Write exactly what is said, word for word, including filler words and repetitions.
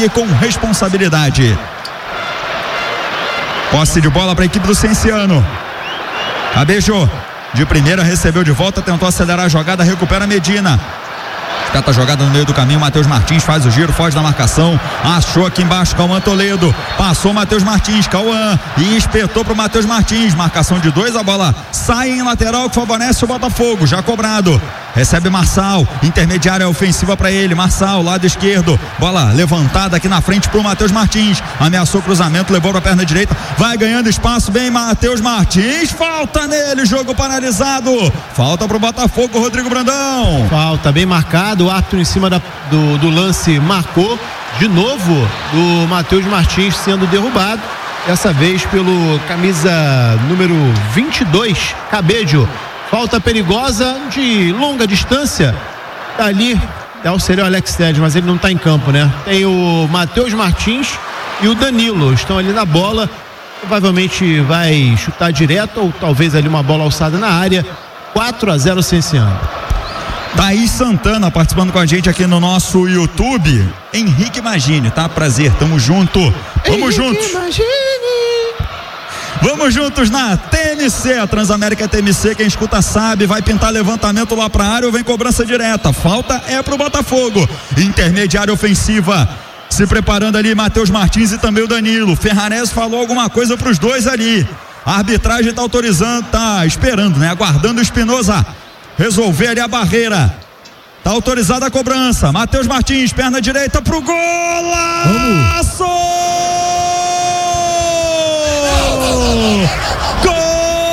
Jogue com responsabilidade. Posse de bola para a equipe do Cienciano. Cabejou. De primeira, recebeu de volta, tentou acelerar a jogada, recupera Medina. Tenta a jogada no meio do caminho, Matheus Martins faz o giro, foge da marcação, achou aqui embaixo Cauã Toledo, passou Matheus Martins, Cauã, e espetou pro Matheus Martins, marcação de dois, a bola sai em lateral que favorece o Botafogo, já cobrado, recebe Marçal, intermediária ofensiva para ele, Marçal, lado esquerdo, bola levantada aqui na frente pro Matheus Martins, ameaçou cruzamento, levou pra perna direita, vai ganhando espaço, bem Matheus Martins, falta nele, jogo paralisado, falta pro Botafogo, Rodrigo Brandão. Falta bem marcado, o árbitro em cima da, do, do lance marcou de novo o Matheus Martins sendo derrubado, dessa vez pelo camisa número vinte e dois, Cabedio. Falta perigosa de longa distância, dali é, seria o Alex Telles, mas ele não está em campo, né? Tem o Matheus Martins e o Danilo, estão ali na bola, provavelmente vai chutar direto ou talvez ali uma bola alçada na área. Quatro a zero Cienciano. Thaís Santana participando com a gente aqui no nosso YouTube. Henrique Magini, tá? Prazer, tamo junto. Vamos juntos. Magini. Vamos juntos na T M C, a Transamérica T M C, quem escuta sabe, vai pintar levantamento lá pra área ou vem cobrança direta. Falta é pro Botafogo. Intermediária ofensiva. Se preparando ali, Matheus Martins e também o Danilo. Ferrarese falou alguma coisa pros dois ali. A arbitragem tá autorizando, tá esperando, né? Aguardando o Espinosa resolver ali a barreira. Tá autorizada a cobrança. Matheus Martins, perna direita pro golaço!